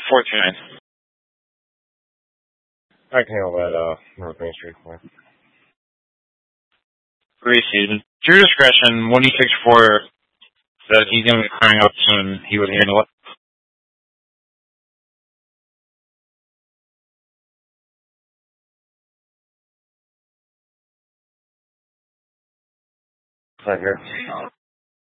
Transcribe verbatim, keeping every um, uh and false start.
four two nine. I can handle that, uh, North Main Street for you. Received. To your discretion, one e six four says he's going to be clearing up soon. He would handle it. Right here.